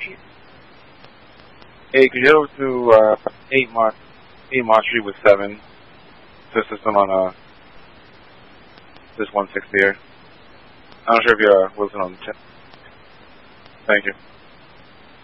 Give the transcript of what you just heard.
Hey, could you head over to 8 March Street with 7 to system on this 160 here? I'm not sure if you're Wilson on the chat. Thank you.